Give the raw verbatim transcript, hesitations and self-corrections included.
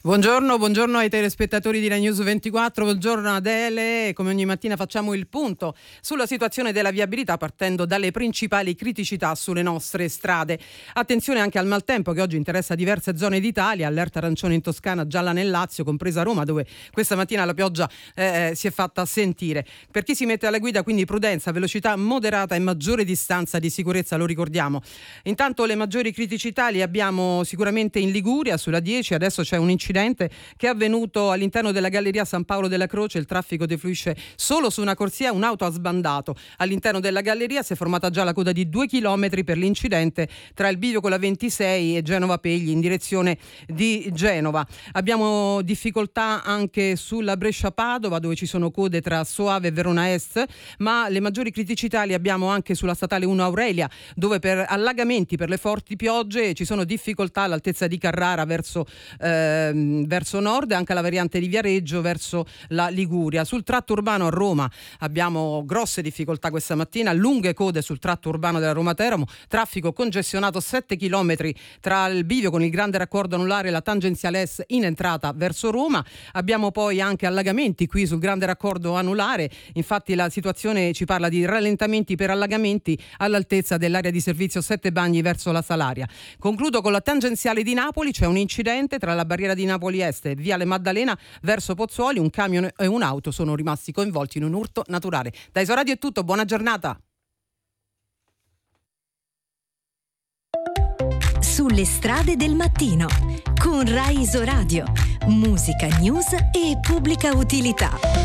Buongiorno, buongiorno ai telespettatori di Rai News ventiquattro, buongiorno Adele. Come ogni mattina facciamo il punto sulla situazione della viabilità partendo dalle principali criticità sulle nostre strade. Attenzione anche al maltempo che oggi interessa diverse zone d'Italia, allerta arancione in Toscana, gialla nel Lazio, compresa Roma, dove questa mattina la pioggia eh, si è fatta sentire. Per chi si mette alla guida quindi prudenza, velocità moderata e maggiore distanza di sicurezza, lo ricordiamo. Intanto le maggiori criticità le abbiamo sicuramente in Liguria, sulla dieci, adesso c'è un incidente che è avvenuto all'interno della galleria San Paolo della Croce. Il traffico defluisce solo su una corsia, un'auto ha sbandato all'interno della galleria, si è formata già la coda di due chilometri per l'incidente tra il bivio con la ventisei e Genova Pegli in direzione di Genova. Abbiamo difficoltà anche sulla Brescia-Padova, dove ci sono code tra Soave e Verona Est, ma le maggiori criticità le abbiamo anche sulla statale uno Aurelia, dove per allagamenti per le forti piogge ci sono difficoltà all'altezza di Carrara verso eh, verso nord, e anche la variante di Viareggio verso la Liguria. Sul tratto urbano a Roma abbiamo grosse difficoltà questa mattina, lunghe code sul tratto urbano della Roma-Teramo, traffico congestionato sette chilometri tra il bivio con il grande raccordo anulare e la tangenziale S in entrata verso Roma. Abbiamo poi anche allagamenti qui sul grande raccordo anulare, infatti la situazione ci parla di rallentamenti per allagamenti all'altezza dell'area di servizio Sette Bagni verso la Salaria. Concludo con la tangenziale di Napoli, c'è un incidente tra la barriera di Napoli Est e Viale Maddalena verso Pozzuoli, un camion e un'auto sono rimasti coinvolti in un urto naturale. Da Isoradio è tutto, buona giornata. Sulle strade del mattino con Rai Isoradio, musica, news e pubblica utilità.